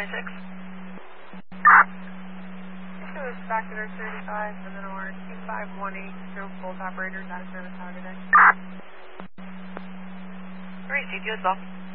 This was Factor 35, and then our 2518 stroke both operators out of service. How today? Great, you as well.